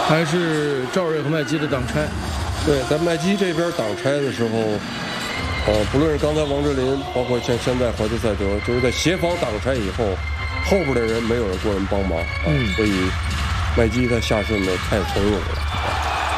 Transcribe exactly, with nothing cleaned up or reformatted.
还是赵瑞和麦基的挡拆。 对，在麦基这边挡拆的时候，呃，不论是刚才王哲林，包括像现在怀特塞德，就是在协防挡拆以后，后边的人没有人过人帮忙啊，嗯、所以麦基他下顺的太从容了。